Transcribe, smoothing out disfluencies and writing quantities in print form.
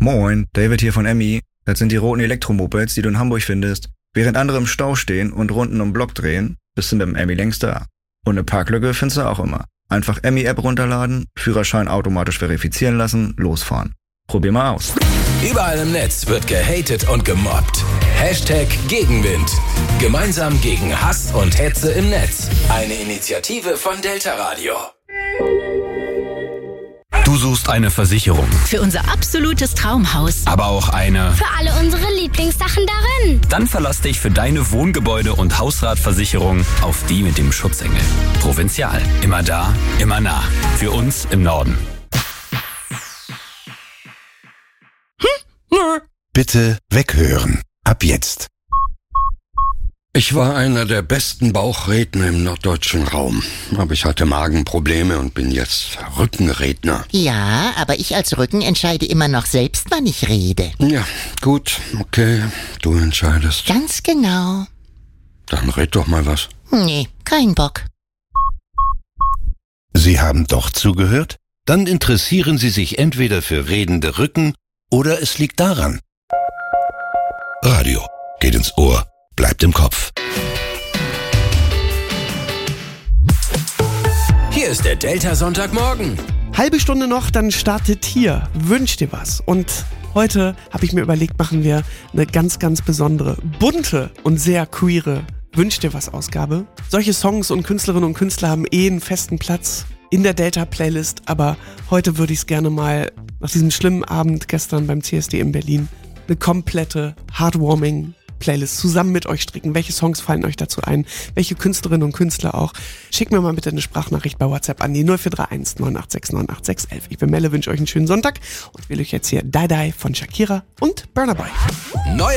Moin, David hier von Emmy. Das sind die roten Elektromopeds, die du in Hamburg findest. Während andere im Stau stehen und Runden um Block drehen, bist du mit dem Emmy längst da. Und eine Parklücke findest du auch immer. Einfach Emmy-App runterladen, Führerschein automatisch verifizieren lassen, losfahren. Probier mal aus. Überall im Netz wird gehatet und gemobbt. Hashtag Gegenwind. Gemeinsam gegen Hass und Hetze im Netz. Eine Initiative von Delta Radio. Du suchst eine Versicherung, Für unser absolutes Traumhaus. aber auch eine. Für alle unsere Lieblingssachen darin. Dann verlass dich für deine Wohngebäude- und Hausratversicherung auf die mit dem Schutzengel. Provinzial. Immer da, immer nah. Für uns im Norden. Bitte weghören. Ab jetzt. Ich war einer der besten Bauchredner im norddeutschen Raum. Aber ich hatte Magenprobleme und bin jetzt Rückenredner. Ja, aber ich als Rücken entscheide immer noch selbst, wann ich rede. Ja, gut, okay, du entscheidest. Ganz genau. Dann red doch mal was. Nee, kein Bock. Sie haben doch zugehört? Dann interessieren Sie sich entweder für redende Rücken oder es liegt daran. Radio geht ins Ohr, bleibt im Kopf. Hier ist der Delta Sonntagmorgen. Halbe Stunde noch, dann startet hier Wünsch dir was. Und heute habe ich mir überlegt, machen wir eine ganz, ganz besondere, bunte und sehr queere Wünsch dir was Ausgabe. Solche Songs und Künstlerinnen und Künstler haben einen festen Platz in der Delta-Playlist, aber heute würde ich es gerne mal, nach diesem schlimmen Abend gestern beim CSD in Berlin, eine komplette Heartwarming-Playlist zusammen mit euch stricken. Welche Songs fallen euch dazu ein? Welche Künstlerinnen und Künstler auch? Schickt mir mal bitte eine Sprachnachricht bei WhatsApp an die 0431 986 98611. Ich bin Melle, wünsche euch einen schönen Sonntag und will euch jetzt hier Die Die von Shakira und Burna Boy. Neuer